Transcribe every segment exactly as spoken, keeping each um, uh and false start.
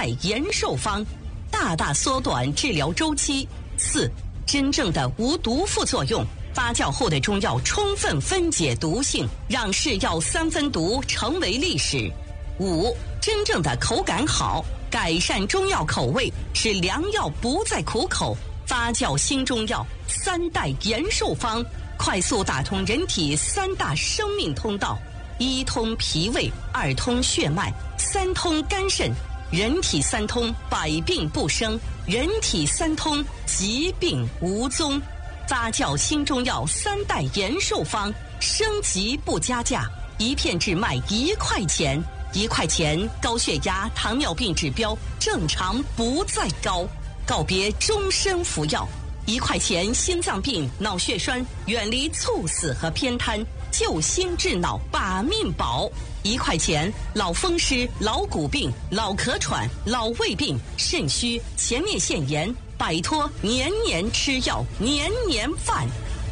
代延寿方，大大缩短治疗周期。四、真正的无毒副作用，发酵后的中药充分分解毒性，让是药三分毒成为历史。五、真正的口感好，改善中药口味，使良药不再苦口。发酵新中药三代延寿方，快速打通人体三大生命通道：一通脾胃，二通血脉，三通肝肾。人体三通，百病不生；人体三通，疾病无踪。发酵新中药三代延寿方，升级不加价，一片只卖一块钱。一块钱，高血压、糖尿病指标正常不再高，告别终身服药。一块钱，心脏病、脑血栓远离猝死和偏瘫，救心治脑把命保。一块钱，老风湿、老骨病、老咳喘、老胃病、肾虚、前列腺炎，摆脱年年吃药、年年犯。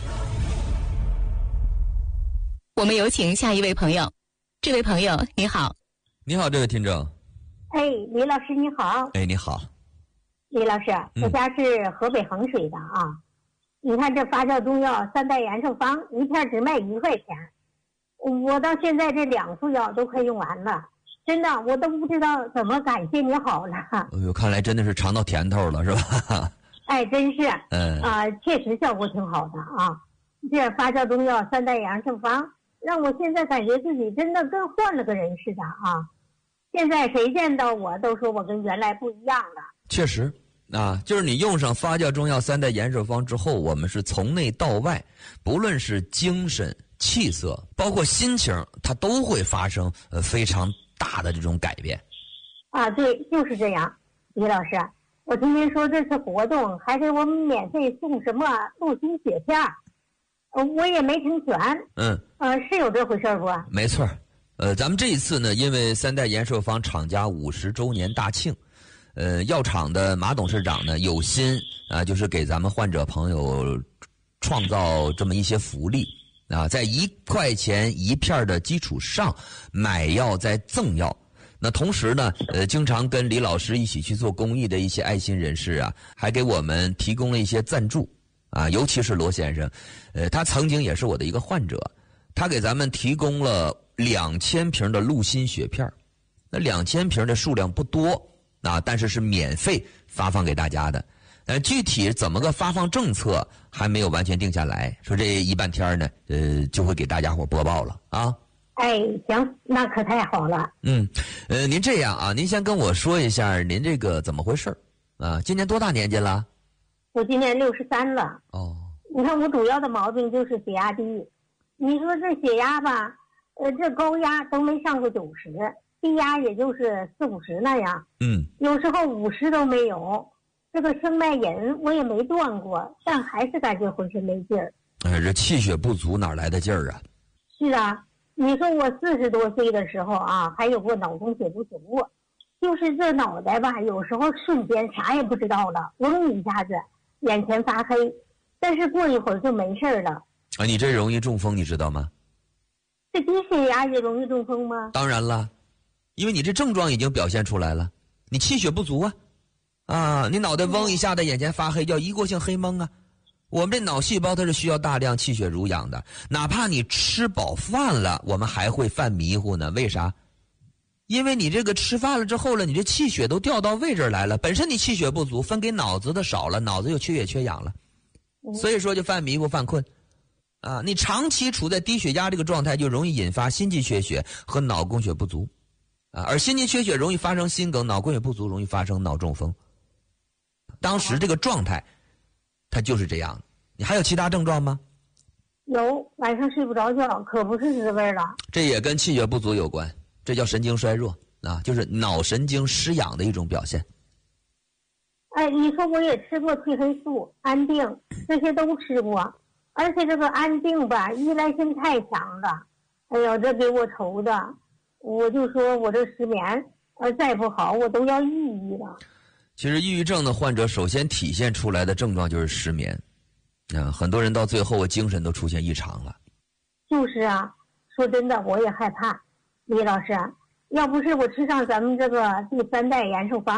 我们有请下一位朋友。这位朋友你好。 你好，这位听众。 哎，李老师你好。 哎，你好。 李老师，我家是河北衡水的啊。嗯、你看这发酵中药三代延寿方，一片只卖一块钱。我到现在这两副药都快用完了，真的我都不知道怎么感谢你好了。 哎呦，看来真的是尝到甜头了，是吧？ 哎，真是。 嗯。 啊、呃，确实效果挺好的啊。这发酵中药三代延寿方，让我现在感觉自己真的跟换了个人似的啊。现在谁见到我都说我跟原来不一样了。 确实啊，就是你用上发酵中药三代延寿方之后，我们是从内到外，不论是精神、气色，包括心情，它都会发生呃非常大的这种改变。 啊，对，就是这样。李老师，我听您说这次活动还给我们免费送什么鹿心血片，呃，我也没听全。 嗯。 呃，是有这回事不？ 没错。呃，咱们这一次呢，因为三代延寿方厂家五十周年大庆，呃，药厂的马董事长呢有心啊、呃，就是给咱们患者朋友创造这么一些福利啊，在一块钱一片的基础上买药再赠药。那同时呢，呃，经常跟李老师一起去做公益的一些爱心人士啊，还给我们提供了一些赞助啊，尤其是罗先生，呃，他曾经也是我的一个患者，他给咱们提供了两千瓶的鹿心血片，那两千瓶的数量不多啊，但是是免费发放给大家的。但具体怎么个发放政策还没有完全定下来，说这一半天呢，呃，就会给大家伙播报了啊。 哎，行，那可太好了。 嗯，呃，您这样啊，您先跟我说一下您这个怎么回事啊？今年多大年纪了？ 我今年六十三了。 哦。 你看我主要的毛病就是血压低，你说这血压吧。呃，这高压都没上过九十，低压也就是四五十那样。 嗯， 有时候五十都没有。这个生脉饮我也没断过，但还是感觉浑身没劲儿。 哎，这气血不足哪来的劲儿啊？ 是啊，你说我四十多岁的时候啊，还有过脑中血不足，就是这脑袋吧，有时候瞬间啥也不知道了，嗡一下子，眼前发黑，但是过一会儿就没事了。 啊，你这容易中风，你知道吗？ 这低血压也容易中风吗？ 当然了，因为你这症状已经表现出来了，你气血不足啊，啊，你脑袋嗡一下的，眼前发黑，叫一过性黑蒙啊。我们这脑细胞它是需要大量气血濡养的，哪怕你吃饱饭了，我们还会犯迷糊呢。为啥？因为你这个吃饭了之后了，你这气血都调到胃这儿来了，本身你气血不足，分给脑子的少了，脑子又缺血缺氧了，所以说就犯迷糊犯困。啊，你长期处在低血压这个状态，就容易引发心肌缺血和脑供血不足，啊，而心肌缺血容易发生心梗，脑供血不足容易发生脑中风。当时这个状态，它就是这样。你还有其他症状吗？ 有，晚上睡不着觉，可不是滋味了。 这也跟气血不足有关，这叫神经衰弱啊，就是脑神经失养的一种表现。 哎，你说我也吃过褪黑素、安定，这些都吃过。而且这个安定吧，依赖性太强了，哎呦，这给我愁的，我就说我这失眠，呃，再不好我都要抑郁了。 其实抑郁症的患者首先体现出来的症状就是失眠，啊，很多人到最后精神都出现异常了。 就是啊，说真的，我也害怕。李老师，要不是我吃上咱们这个第三代延寿方。